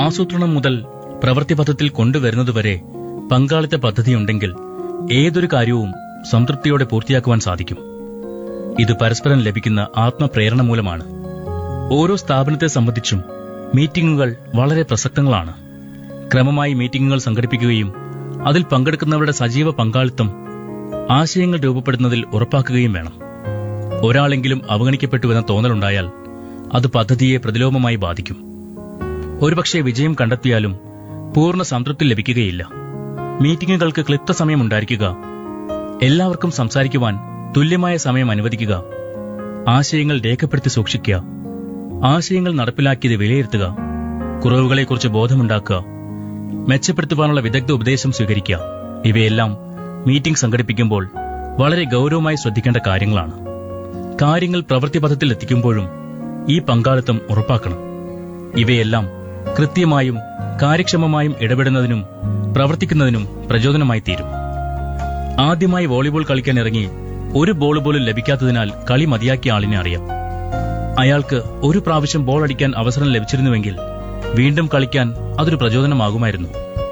ആസൂത്രണം മുതൽ പ്രവൃത്തിപഥത്തിൽ കൊണ്ടുവരുന്നതുവരെ പങ്കാളിത്ത പദ്ധതിയുണ്ടെങ്കിൽ ഏതൊരു കാര്യവും സംതൃപ്തിയോടെ പൂർത്തിയാക്കുവാൻ സാധിക്കും. ഇത് പരസ്പരം ലഭിക്കുന്ന ആത്മപ്രേരണ മൂലമാണ്. ഓരോ സ്ഥാപനത്തെ സംബന്ധിച്ചും മീറ്റിംഗുകൾ വളരെ പ്രസക്തങ്ങളാണ്. ക്രമമായി മീറ്റിംഗുകൾ സംഘടിപ്പിക്കുകയും അതിൽ പങ്കെടുക്കുന്നവരുടെ സജീവ പങ്കാളിത്തം ആശയങ്ങൾ രൂപപ്പെടുന്നതിൽ ഉറപ്പാക്കുകയും വേണം. ഒരാളെങ്കിലും അവഗണിക്കപ്പെട്ടുവെന്ന തോന്നലുണ്ടായാൽ അത് പദ്ധതിയെ പ്രതിലോമമായി ബാധിക്കും. ഒരുപക്ഷെ വിജയം കണ്ടെത്തിയാലും പൂർണ്ണ സംതൃപ്തി ലഭിക്കുകയില്ല. മീറ്റിംഗുകൾക്ക് ക്ലിപ്ത സമയമുണ്ടായിരിക്കുക, എല്ലാവർക്കും സംസാരിക്കുവാൻ തുല്യമായ സമയം അനുവദിക്കുക, ആശയങ്ങൾ രേഖപ്പെടുത്തി സൂക്ഷിക്കുക, ആശയങ്ങൾ നടപ്പിലാക്കിയത് വിലയിരുത്തുക, കുറവുകളെക്കുറിച്ച് ബോധമുണ്ടാക്കുക, മെച്ചപ്പെടുത്തുവാനുള്ള വിദഗ്ധ ഉപദേശം സ്വീകരിക്കുക. ഇവയെല്ലാം മീറ്റിംഗ് സംഘടിപ്പിക്കുമ്പോൾ വളരെ ഗൗരവമായി ശ്രദ്ധിക്കേണ്ട കാര്യങ്ങളാണ്. കാര്യങ്ങൾ പ്രവൃത്തിപഥത്തിൽ എത്തിക്കുമ്പോഴും ഈ പങ്കാളിത്തം ഉറപ്പാക്കണം. ഇവയെല്ലാം കൃത്യമായും കാര്യക്ഷമമായും ഇടപെടുന്നതിനും പ്രവർത്തിക്കുന്നതിനും പ്രചോദനമായി തീരും. ആദ്യമായി വോളിബോൾ കളിക്കാൻ ഇറങ്ങി ഒരു ബോൾ പോലും ലഭിക്കാത്തതിനാൽ കളി മതിയാക്കിയ ആളിനെ അറിയാം. അയാൾക്ക് ഒരു പ്രാവശ്യം ബോൾ അടിക്കാൻ അവസരം ലഭിച്ചിരുന്നുവെങ്കിൽ വീണ്ടും കളിക്കാൻ അതൊരു പ്രചോദനമാകുമായിരുന്നു.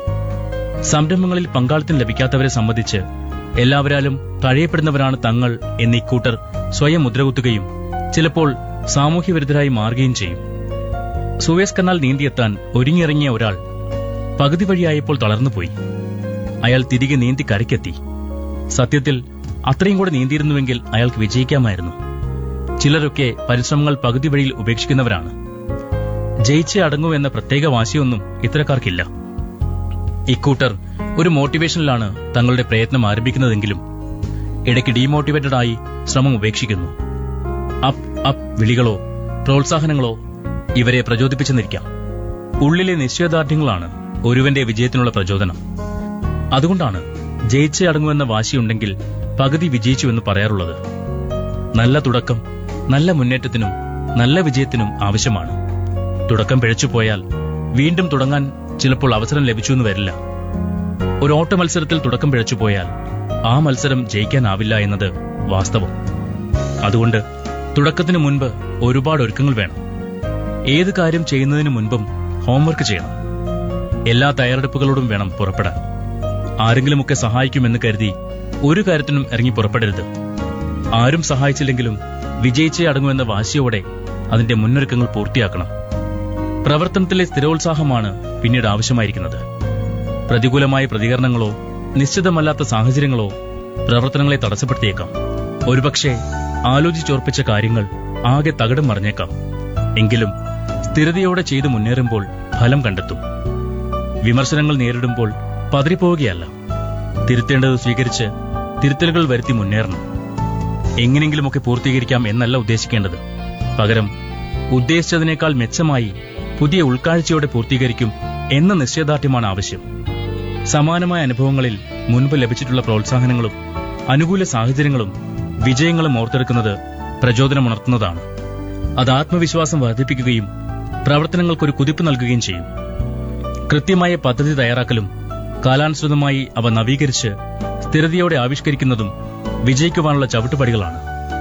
സംരംഭങ്ങളിൽ പങ്കാളിത്തം ലഭിക്കാത്തവരെ സംബന്ധിച്ച് എല്ലാവരാലും തഴയപ്പെടുന്നവരാണ് തങ്ങൾ എന്നീ കൂട്ടർ സ്വയം മുദ്രകുത്തുകയും ചിലപ്പോൾ സാമൂഹ്യവിരുദ്ധരായി മാറുകയും ചെയ്യും. സൂയസ് കനാൽ നീന്തിയെത്താൻ ഒരുങ്ങിയിറങ്ങിയ ഒരാൾ പകുതി വഴിയായപ്പോൾ തളർന്നുപോയി. അയാൾ തിരികെ നീന്തി കരയ്ക്കെത്തി. സത്യത്തിൽ അത്രയും കൂടെ നീന്തിയിരുന്നുവെങ്കിൽ അയാൾക്ക് വിജയിക്കാമായിരുന്നു. ചിലരൊക്കെ പരിശ്രമങ്ങൾ പകുതി വഴിയിൽ ഉപേക്ഷിക്കുന്നവരാണ്. ജയിച്ചേ അടങ്ങൂ എന്ന പ്രത്യേക വാശിയൊന്നും ഇത്തരക്കാർക്കില്ല. ഇക്കൂട്ടർ ഒരു മോട്ടിവേഷനിലാണ് തങ്ങളുടെ പ്രയത്നം ആരംഭിക്കുന്നതെങ്കിലും ഇടയ്ക്ക് ഡീമോട്ടിവേറ്റഡ് ആയി ശ്രമം ഉപേക്ഷിക്കുന്നു. അപ്പ് അപ്പ് വിളികളോ പ്രോത്സാഹനങ്ങളോ ഇവരെ പ്രചോദിപ്പിച്ചെന്നിരിക്കാം. ഉള്ളിലെ നിശ്ചയദാർഢ്യങ്ങളാണ് ഒരുവന്റെ വിജയത്തിനുള്ള പ്രചോദനം. അതുകൊണ്ടാണ് ജയിച്ചേ അടങ്ങുമെന്ന വാശിയുണ്ടെങ്കിൽ പകുതി വിജയിച്ചുവെന്ന് പറയാറുള്ളത്. നല്ല തുടക്കം നല്ല മുന്നേറ്റത്തിനും നല്ല വിജയത്തിനും ആവശ്യമാണ്. തുടക്കം പിഴച്ചുപോയാൽ വീണ്ടും തുടങ്ങാൻ ചിലപ്പോൾ അവസരം ലഭിച്ചുവെന്ന് വരില്ല. ഒരു ഓട്ട മത്സരത്തിൽ തുടക്കം പിഴച്ചുപോയാൽ ആ മത്സരം ജയിക്കാനാവില്ല എന്നത് വാസ്തവം. അതുകൊണ്ട് തുടക്കത്തിനു മുൻപ് ഒരുപാട് ഒരുക്കങ്ങൾ വേണം. ഏത് കാര്യം ചെയ്യുന്നതിനു മുൻപും ഹോംവർക്ക് ചെയ്യണം. എല്ലാ തയ്യാറെടുപ്പുകളോടും വേണം പുറപ്പെടാൻ. ആരെങ്കിലുമൊക്കെ സഹായിക്കുമെന്ന് കരുതി ഒരു കാര്യത്തിനും ഇറങ്ങി പുറപ്പെടരുത്. ആരും സഹായിച്ചില്ലെങ്കിലും വിജയിച്ചേ അടങ്ങുമെന്ന വാശിയോടെ അതിന്റെ മുന്നൊരുക്കങ്ങൾ പൂർത്തിയാക്കണം. പ്രവർത്തനത്തിലെ സ്ഥിരോത്സാഹമാണ് പിന്നീട് ആവശ്യമായിരിക്കുന്നത്. പ്രതികൂലമായ പ്രതികരണങ്ങളോ നിശ്ചിതമല്ലാത്ത സാഹചര്യങ്ങളോ പ്രവർത്തനങ്ങളെ തടസ്സപ്പെടുത്തിയേക്കാം. ഒരുപക്ഷെ ആലോചിച്ചോർപ്പിച്ച കാര്യങ്ങൾ ആകെ തകിടം മറിഞ്ഞേക്കാം. എങ്കിലും സ്ഥിരതയോടെ ചെയ്തു മുന്നേറുമ്പോൾ ഫലം കണ്ടെത്തും. വിമർശനങ്ങൾ നേരിടുമ്പോൾ പതറിപ്പോവുകയല്ല, തിരുത്തേണ്ടത് സ്വീകരിച്ച് തിരുത്തലുകൾ വരുത്തി മുന്നേറണം. എങ്ങനെങ്കിലുമൊക്കെ പൂർത്തീകരിക്കാം എന്നല്ല ഉദ്ദേശിക്കേണ്ടത്. പകരം ഉദ്ദേശിച്ചതിനേക്കാൾ മെച്ചമായി പുതിയ ഉൾക്കാഴ്ചയോടെ പൂർത്തീകരിക്കും എന്ന നിശ്ചയദാർഢ്യമാണ് ആവശ്യം. സമാനമായ അനുഭവങ്ങളിൽ മുൻപ് ലഭിച്ചിട്ടുള്ള പ്രോത്സാഹനങ്ങളും അനുകൂല സാഹചര്യങ്ങളും വിജയങ്ങളും ഓർത്തെടുക്കുന്നത് പ്രചോദനമുണർത്തുന്നതാണ്. അത് ആത്മവിശ്വാസം വർദ്ധിപ്പിക്കുകയും പ്രവർത്തനങ്ങൾക്കൊരു കുതിപ്പ് നൽകുകയും ചെയ്യും. കൃത്യമായ പദ്ധതി തയ്യാറാക്കലും കാലാനുസൃതമായി അവ നവീകരിച്ച് സ്ഥിരതയോടെ ആവിഷ്കരിക്കുന്നതും വിജയിക്കുവാനുള്ള ചവിട്ടുപടികളാണ്.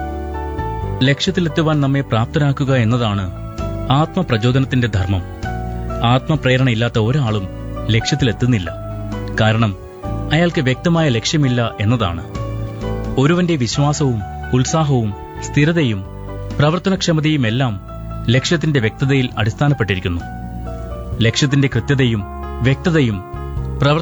ലക്ഷ്യത്തിലെത്തുവാൻ നമ്മെ പ്രാപ്തരാക്കുക എന്നതാണ് ആത്മപ്രചോദനത്തിന്റെ ധർമ്മം. ആത്മപ്രേരണയില്ലാത്ത ഒരാളും ലക്ഷ്യത്തിലെത്തുന്നില്ല. കാരണം അയാൾക്ക് വ്യക്തമായ ലക്ഷ്യമില്ല എന്നതാണ്. ഒരുവന്റെ വിശ്വാസവും ഉത്സാഹവും സ്ഥിരതയും പ്രവർത്തനക്ഷമതയുമെല്ലാം ലക്ഷ്യത്തിന്റെ വ്യക്തതയിൽ അടിസ്ഥാനപ്പെട്ടിരിക്കുന്നു. ലക്ഷ്യത്തിന്റെ കൃത്യതയും വ്യക്തതയും